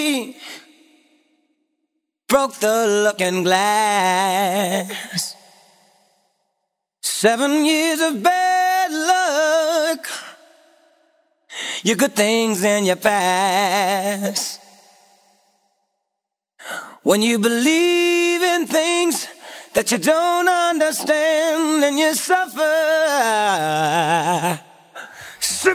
broke the looking glass. 7 years of bad luck, your good things in your past. When you believe in things that you don't understand and you suffer,